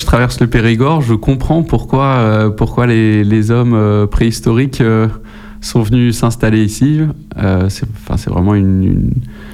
traverse le Périgord, je comprends pourquoi les hommes préhistoriques sont venus s'installer ici. C'est vraiment une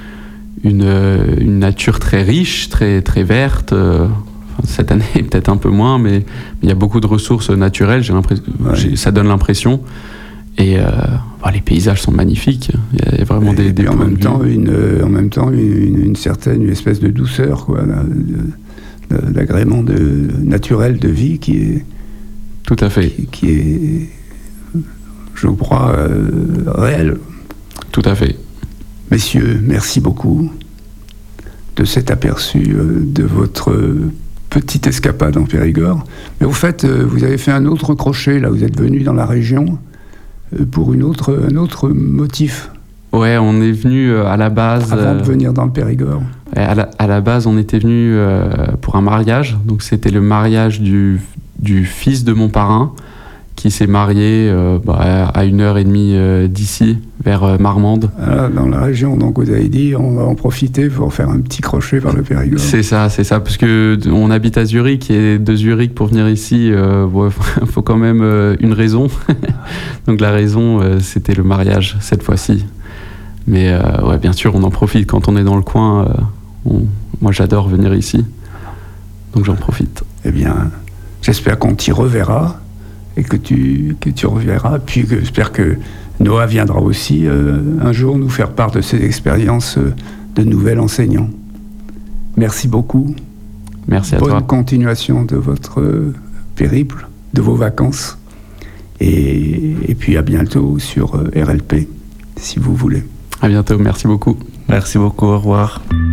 nature très riche, très, très verte. Cette année, peut-être un peu moins, mais il y a beaucoup de ressources naturelles, ça donne l'impression. Et les paysages sont magnifiques. Il y a vraiment des en même temps, une espèce de douceur, quoi, d'agrément naturel de vie qui est tout à fait, qui est, je crois, réel. Tout à fait. Messieurs, merci beaucoup de cet aperçu de votre petite escapade en Périgord. Mais vous avez fait un autre crochet, là, vous êtes venu dans la région pour un autre motif. Ouais, on est venu à la base... Avant de venir dans le Périgord. À la base, on était venu pour un mariage. Donc c'était le mariage du fils de mon parrain qui s'est marié à 1h30 d'ici, vers Marmande. Dans la région, donc vous avez dit, on va en profiter pour faire un petit crochet vers le Périgord. C'est ça, parce qu'on habite à Zurich, et de Zurich pour venir ici, faut quand même une raison. Donc la raison, c'était le mariage, cette fois-ci. Mais bien sûr, on en profite quand on est dans le coin. Moi, j'adore venir ici, donc j'en profite. Eh bien, j'espère qu'on t'y reverra. Et que tu reverras, puis j'espère que Noah viendra aussi un jour nous faire part de ses expériences de nouvel enseignant. Merci beaucoup. Merci à toi. Bonne continuation de votre périple, de vos vacances, et puis à bientôt sur RLP, si vous voulez. À bientôt, merci beaucoup. Merci beaucoup, au revoir.